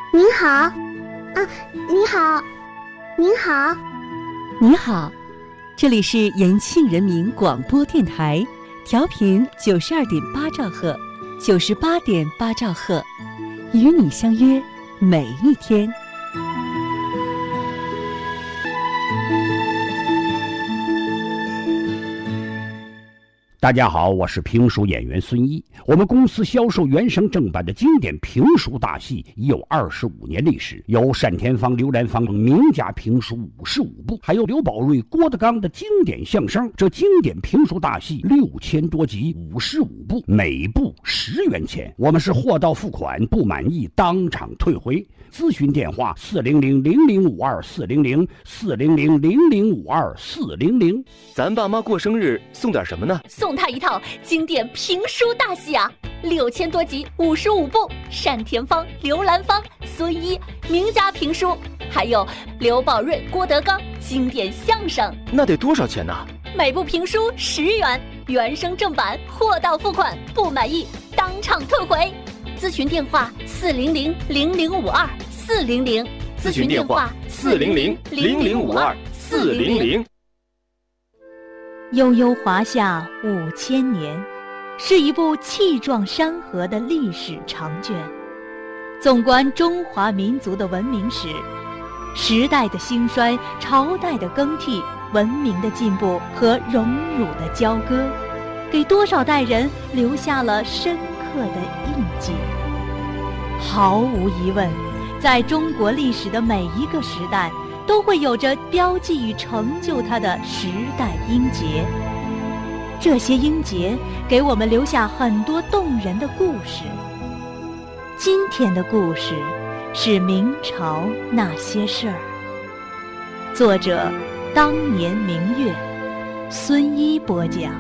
您好，啊，你好，您好， 你好，这里是延庆人民广播电台，调频92.8兆赫，98.8兆赫，与你相约每一天。 大家好，我是评书演员孙一。我们公司销售原声正版的经典评书大戏已有25年历史，有单田芳、刘兰芳名家评书55部，还有刘宝瑞、郭德纲的经典相声。这经典评书大戏6000多集，55部，每部10元钱。我们是货到付款，不满意当场退回。咨询电话400-0052-400，400-0052-400。 咱爸妈过生日送点什么呢？ 送他一套经典评书大戏啊，6000多集，55部，单田芳、刘兰芳、孙一名家评书，还有刘宝瑞、郭德纲经典相声。 那得多少钱呢？ 每部评书10元，原声正版，货到付款，不满意当场退回。咨询电话400-0052-400， 咨询电话400-0052-400。 悠悠华夏5000年，是一部气壮山河的历史长卷。纵观中华民族的文明史，时代的兴衰，朝代的更替，文明的进步和荣辱的交割，给多少代人留下了深刻的印记。毫无疑问，在中国历史的每一个时代，都会有着标记与成就它的时代英杰。这些英杰给我们留下很多动人的故事。今天的故事是明朝那些事儿。作者当年明月，孙一播讲。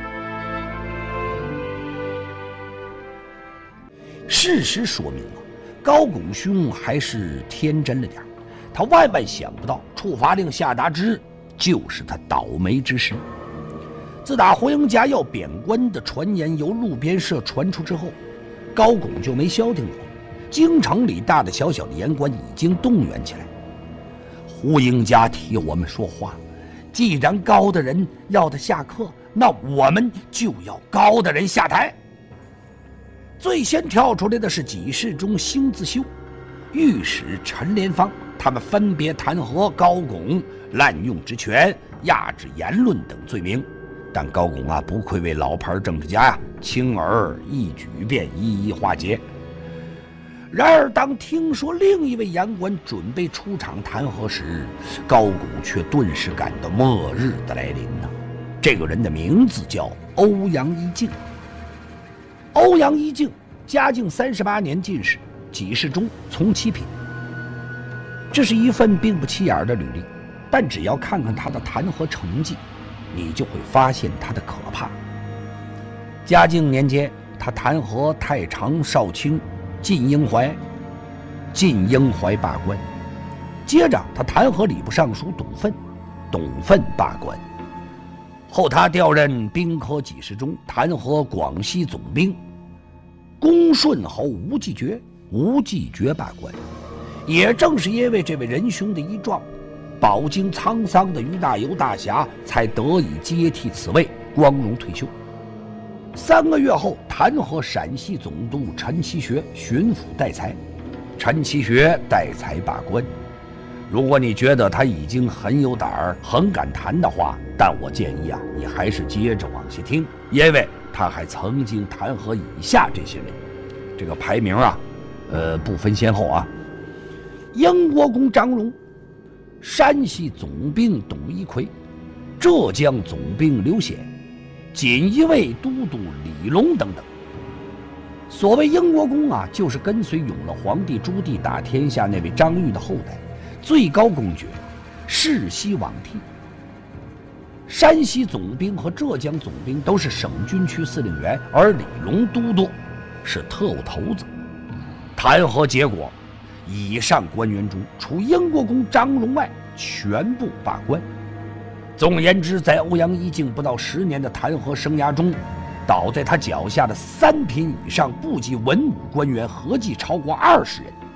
事实说明高拱兄还是天真了点，他万万想不到处罚令下达之日就是他倒霉之时。自打胡英家要贬官的传言由路边社传出之后，高拱就没消停过。京城里大大小小的言官已经动员起来。胡英家替我们说话，既然高的人要他下课，那我们就要高的人下台。最先跳出来的是几事中辛自修、御史陈连芳，他们分别弹劾高拱滥用职权、压制言论等罪名。但高拱不愧为老牌政治家轻而易举便一一化解。然而当听说另一位言官准备出场弹劾时，高拱却顿时感到末日的来临呢。这个人的名字叫欧阳一敬。欧阳一敬，嘉靖38年进士，给事中从七品。这是一份并不起眼的履历，但只要看看他的弹劾成绩，你就会发现他的可怕。嘉靖年间，他弹劾太常少卿靳英怀罢官。接着他弹劾礼部尚书董奋罢官。后他调任兵科给事中，弹劾广西总兵恭顺侯吴继觉罢官。也正是因为这位仁兄的一状，饱经沧桑的于大猷大侠才得以接替此位，光荣退休。3个月后，弹劾陕西总督陈其学巡抚代才，陈其学代才罢官。如果你觉得他已经很有胆儿、很敢谈的话，但我建议你还是接着往下听，因为他还曾经弹劾以下这些人。这个排名不分先后英国公张荣、山西总兵董一奎、浙江总兵刘显、锦衣卫都督李龙等等。所谓英国公就是跟随永乐皇帝朱棣打天下那位张玉的后代，最高公爵，世袭罔替。山西总兵和浙江总兵都是省军区司令员，而李龙都督是特务头子。弹劾结果，以上官员中，除英国公张荣外，全部罢官。总而言之，在欧阳一敬不到10年的弹劾生涯中，倒在他脚下的3品以上部级文武官员合计超过20人，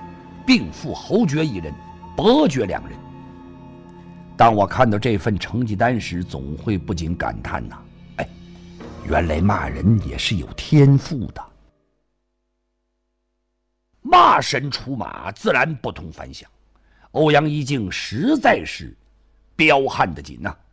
并副侯爵1人，伯爵2人。当我看到这份成绩单时，总会不禁感叹呐，原来骂人也是有天赋的。骂神出马，自然不同凡响。欧阳一静实在是彪悍的紧呐。